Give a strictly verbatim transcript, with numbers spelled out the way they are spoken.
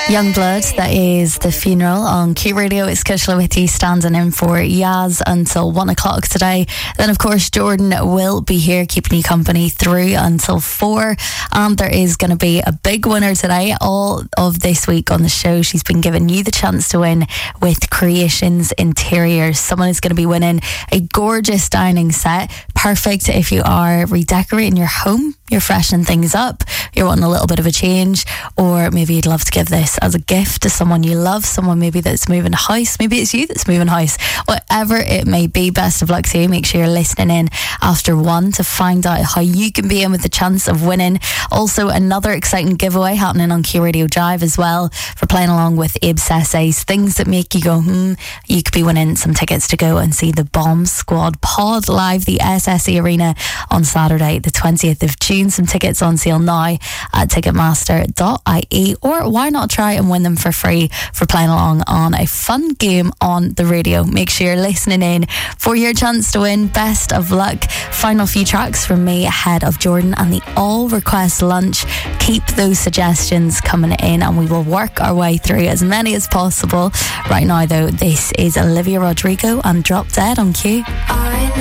Youngblood, that is The Funeral on Q Radio. It's Kushla with you, standing in for Yaz until one o'clock today. Then, of course, Jordan will be here keeping you company through until four. And there is going to be a big winner today. All of this week on the show, she's been giving you the chance to win with Creations Interiors. Someone is going to be winning a gorgeous dining set. Perfect if you are redecorating your home, you're freshening things up, you're wanting a little bit of a change, or maybe you'd love to give this as a gift to someone you love, someone maybe that's moving house, maybe it's you that's moving house, whatever it may be. Best of luck to you. Make sure you're listening in after one to find out how you can be in with the chance of winning. Also, another exciting giveaway happening on Q Radio Drive as well for playing along with Abe Sesay's Things That Make You Go Hmm. You could be winning some tickets to go and see the Bomb Squad Pod live, the S S E Arena on Saturday the twentieth of June. Some tickets on sale now at ticketmaster dot I E, or why not try and win them for free for playing along on a fun game on the radio. Make sure you're listening in for your chance to win. Best of luck. Final few tracks from me ahead of Jordan and the all request lunch. Keep those suggestions coming in and we will work our way through as many as possible. Right now though, this is Olivia Rodrigo and Drop Dead on Q.